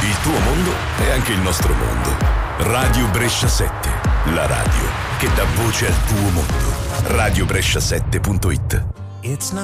Il tuo mondo è anche il nostro mondo. Radio Brescia 7, la radio che dà voce al tuo mondo. Radiobrescia7.it. It's not